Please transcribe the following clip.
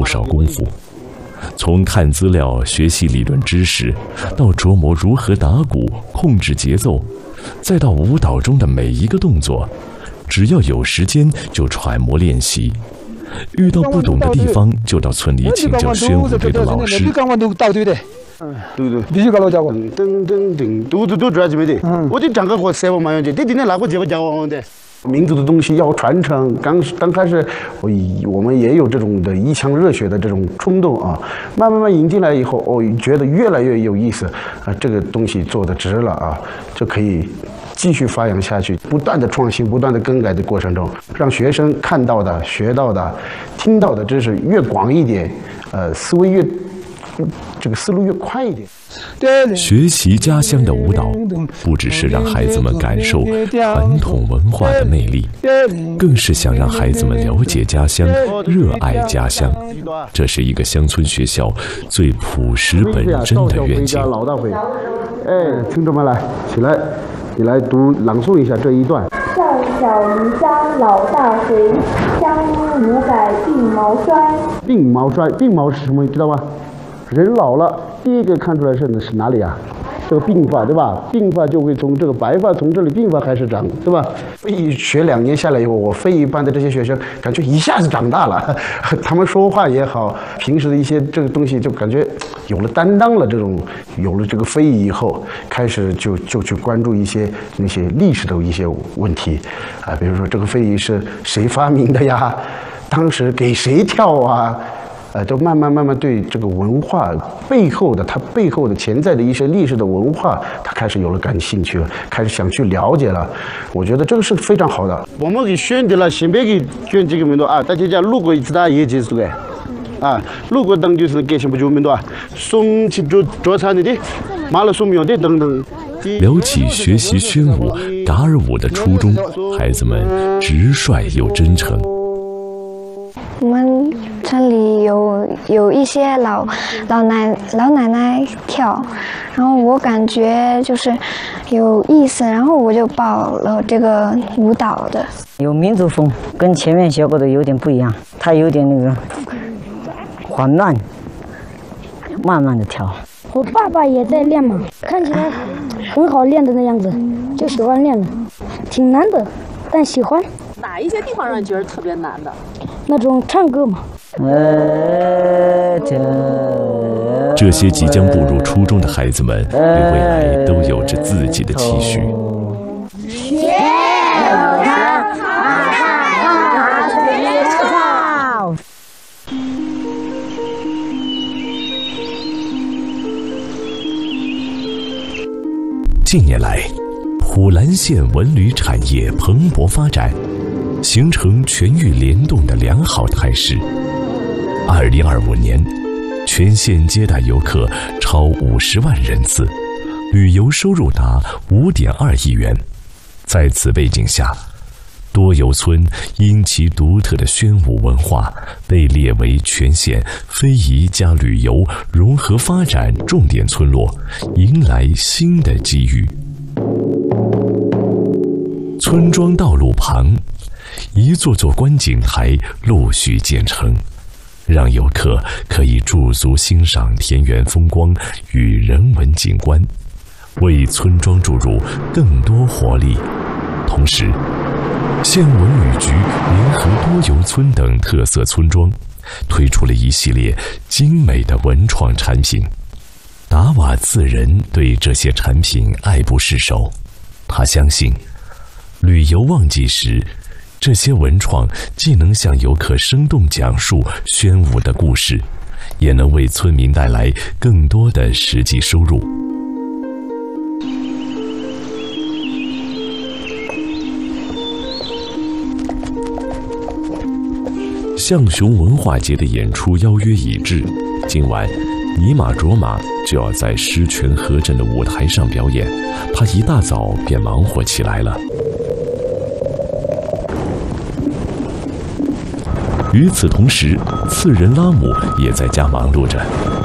不少功夫。从看资料、学习理论知识，到琢磨如何打鼓、控制节奏，再到舞蹈中的每一个动作，只要有时间就揣摩练习。遇到不懂的地方，就到村里请教宣武队的老师。 对，必须搞老家伙。噔，都主要就没得。我就讲个我3万嘛样子，这那个节目讲完的。民族的东西要传承，刚开始我们也有这种的一腔热血的这种冲动啊，慢慢引进来以后，觉得越来越有意思啊，这个东西做得值了啊，就可以继续发扬下去，不断的创新，不断的更改的过程中，让学生看到的、学到的、听到的知识越广一点，思路越快一点。 学习家乡的舞蹈，不只是让孩子们感受传统文化的魅力，更是想让孩子们了解家乡、热爱家乡。这是一个乡村学校最朴实本真的愿景。 听众们来，起来，你来朗诵一下这一段。 少小离乡老大回，乡音无改鬓毛衰。鬓毛是什么？你知道吗？人老了，第一个看出来是哪里啊？这个鬓发，对吧？鬓发就会从这个白发从这里鬓发开始长，对吧？学2年下来以后，我非遗班的这些学生感觉一下子长大了，他们说话也好，平时的一些这个东西就感觉有了担当了。有了这个非遗以后，开始就去关注一些那些历史的一些问题啊，比如说这个非遗是谁发明的呀？当时给谁跳啊？都慢慢对这个文化它背后的潜在的一些历史的文化，他开始有了感兴趣了，开始想去了解了。我觉得这个是非常好的。我们给选定了，先别给选这个名多啊，大家讲如果一次大业绩是的啊，如果当就是给什么就名多啊，送去做餐的，马了送苗的等等。 聊起学习宣武、噶尔舞的初衷，孩子们直率又真诚。 我们村里有一些老奶奶跳，然后我感觉就是有意思，然后我就报了这个舞蹈的。 有民族风，跟前面学过的有点不一样，它有点那个缓慢，慢慢的跳。 我爸爸也在练嘛，看起来很好练的那样子，就喜欢练了，挺难的，但喜欢。 哪一些地方让你觉得特别难的？ 那种唱歌嘛。 这些即将步入初中的孩子们，对未来都有着自己的期许。 学近年来，普兰县文旅产业蓬勃发展，形成全域联动的良好态势。2025年，全县接待游客超50万人次，旅游收入达5.2亿元。在此背景下，多游村因其独特的宣武文化，被列为全县非遗加旅游融合发展重点村落，迎来新的机遇。村庄道路旁，一座座观景台陆续建成，让游客可以驻足欣赏田园风光与人文景观，为村庄注入更多活力。同时，县文旅局联合多游村等特色村庄，推出了一系列精美的文创产品。达瓦次人对这些产品爱不释手，他相信，旅游旺季时，这些文创既能向游客生动讲述宣武的故事，也能为村民带来更多的实际收入。象雄文化节的演出邀约已至，今晚尼玛卓玛就要在狮泉河镇的舞台上表演，他一大早便忙活起来了。与此同时，次仁拉姆也在家忙碌着。